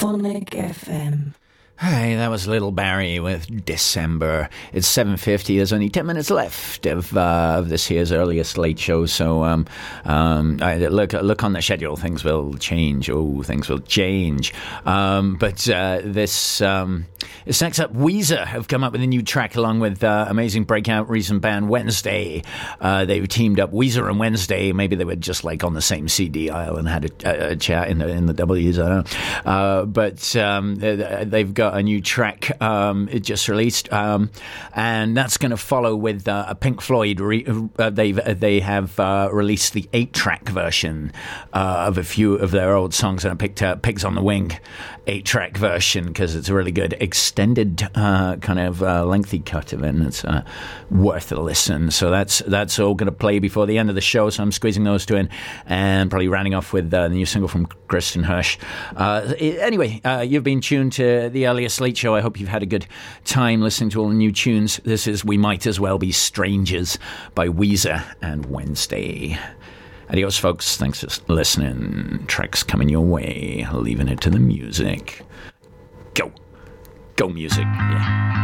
Phonic FM. Hey, that was Little Barry with December. It's 7:50. There's only 10 minutes left of this year's earliest late show. So look on the schedule. Things will change. Oh, things will change. This next up, Weezer have come up with a new track along with amazing breakout recent band Wednesday. They've teamed up, Weezer and Wednesday. Maybe they were just like on the same CD aisle and had a chat in the W's. I don't know. They've got a new track it just released, and that's going to follow with a Pink Floyd. They have released the 8-track version of a few of their old songs, and I picked up Pigs on the Wing 8-track version because it's a really good extended kind of lengthy cut of it, and it's worth a listen. So that's all going to play before the end of the show, so I'm squeezing those two in and probably rounding off with the new single from Kristen Hirsch. Anyway, you've been tuned to the earliest late show. I hope you've had a good time listening to all the new tunes. This is We Might As Well Be Strangers by Weezer and Wednesday. Adios, folks. Thanks for listening. Tracks coming your way. Leaving it to the music. Go music. Yeah.